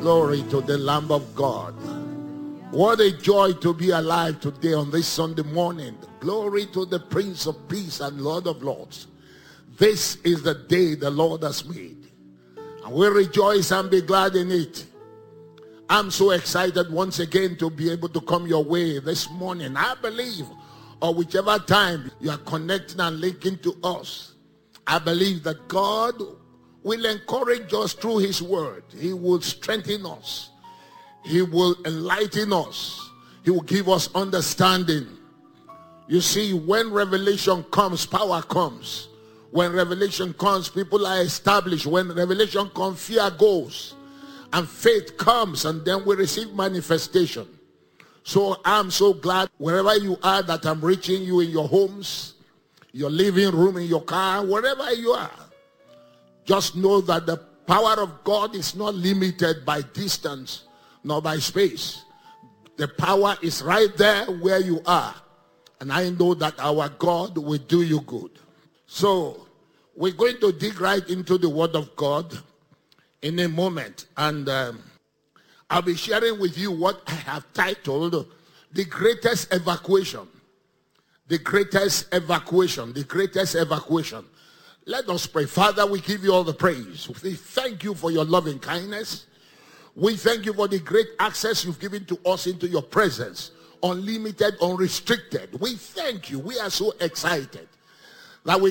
Glory to the Lamb of God. What a joy to be alive today on this Sunday morning. Glory to the Prince of Peace and Lord of Lords. This is the day the Lord has made, and we rejoice and be glad in it. I'm so excited once again to be able to come your way this morning. I believe, or whichever time you are connecting and linking to us, I believe that God will encourage us through his word. He will strengthen us. He will enlighten us. He will give us understanding. You see, when revelation comes, power comes. When revelation comes, people are established. When revelation comes, fear goes. And faith comes, and then we receive manifestation. So I'm so glad wherever you are that I'm reaching you in your homes, your living room, in your car, wherever you are. Just know that the power of God is not limited by distance nor by space. The power is right there where you are. And I know that our God will do you good. So we're going to dig right into the word of God in a moment. And I'll be sharing with you what I have titled The Greatest Evacuation. The Greatest Evacuation. The Greatest Evacuation. Let us pray. Father, we give you all the praise. We thank you for your loving kindness. We thank you for the great access you've given to us into your presence. Unlimited, unrestricted. We thank you. We are so excited that we